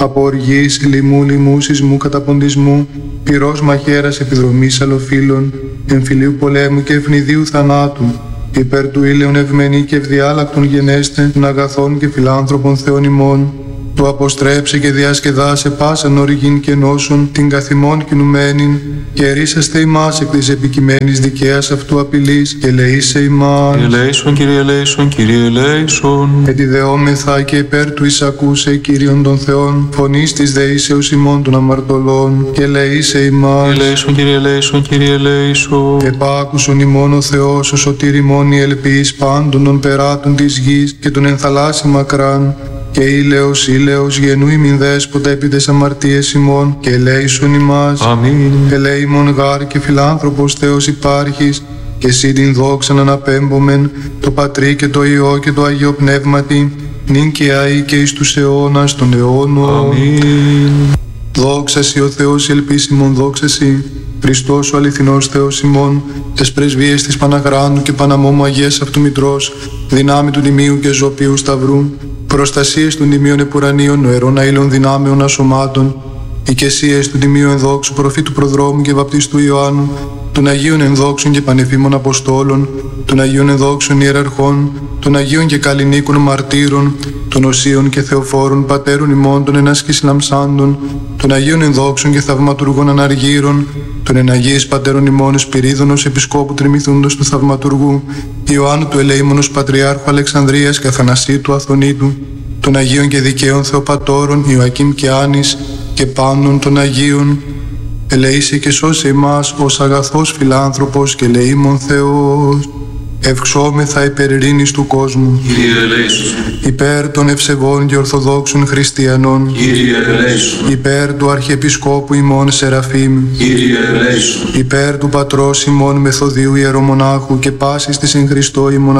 Από οργής, λοιμού, λοιμού, σεισμού, καταποντισμού, πυρός μαχαίρας, επιδρομής αλλοφύλων, εμφυλίου πολέμου και ευνηδίου θανάτου, υπέρ του ήλαιον ευμένη και ευδιάλακτον γενέστε, των αγαθών και φιλάνθρωπων Θεών ημών, του αποστρέψε και διασκεδάσε πάσαν οργήν και νόσον, την καθημών κινουμένην, και ερίσαστε ημάς εκ της επικειμένης δικαίας αυτού απειλής, και ελεήσε ημάς. Κύριε ελέησον, Κύριε ελέησον, Κύριε ελέησον. Ετιδεόμεθα και υπέρ του εισακούσε Κύριον των Θεών, φωνής της δεήσεως ημών των αμαρτωλών, και ελεήσε ημάς. Κύριε ελέησον, Κύριε ελέησον, Κύριε ελέησον. Επάκουσον ημών ο Θεός, ο σωτήρ ημών η ελπίς πάντων των περάτων της γης και των ενθαλάσσι μακράν, και ήλαιος γενού ημιν δέσποτα επί τες αμαρτίες ημών, και ελέησον ημάς. Αμήν. Ελέημον γάρ και φιλάνθρωπος Θεός υπάρχεις, και εσύ την δόξαν αναπέμπομεν, το Πατρί και το Υιό και το Αγίο Πνεύματι, νυν και αεί και εις τους αιώνας των αιώνων. Αμήν. Δόξα σοι ο Θεός ελπίσιμον, δόξα σοι, Χριστός ο αληθινός Θεός ημών, τες πρεσβείες της Παναγράντου και Παναμόμου Αγίας αυτού Μητρός, δυνάμει του Τιμίου και Ζωπίου Σταυρού, προστασίες των Τιμίων Επουρανίων, νοερών αήλων δυνάμεων ασωμάτων, οικεσίες του Τιμίου Ενδόξου Προφήτου Προδρόμου και Βαπτιστού Ιωάννου, των Αγίων Ενδόξων και Πανεφήμων Αποστόλων, των Αγίων Ενδόξων Ιεραρχών, των Αγίων και Καλλινίκων Μαρτύρων, των Οσίων και Θεοφόρων Πατέρων ημών, των Ενάσκης Λαμψάντων, των Αγίων Ενδόξων και Θαυματουργών Αναργύρων, των Εναγίης Πατέρων ημών Σπυρίδωνος Επισκόπου Τριμηθούντος του Θαυματουργού, Ιωάννου του Ελεήμονος Πατριάρχου Αλεξανδρίας και Αθανασίου του Αθωνίτου, των Αγίων και Δικαίων Θεοπατώρων Ιωακήμ και Άνης και πάντων των Αγίων, ελεήσε και σώσε εμάς ως αγαθός φιλάνθρωπος και ελεήμων Θεός. Ευξόμεθα υπέρ ειρήνης του κόσμου, Κύριε ελέησον. υπέρ των ευσεβών και ορθοδόξων χριστιανών, Κύριε ελέησον. υπέρ του Αρχιεπισκόπου ημών Σεραφείμ, Κύριε ελέησον. υπέρ του Πατρός ημών Μεθοδίου Ιερομονάχου και πάσης της εν Χριστώ ημών